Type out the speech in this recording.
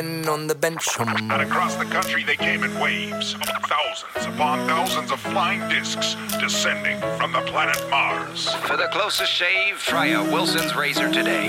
on the bench. And across the country they came in waves, thousands upon thousands of flying discs descending from the planet Mars. For the closest shave, try a Wilson's Razor today.